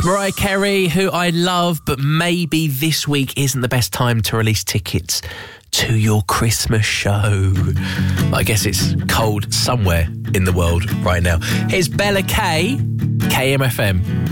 Mariah Carey, who I love, but maybe this week isn't the best time to release tickets to your Christmas show. I guess it's cold somewhere in the world right now. Here's Bella K, KMFM.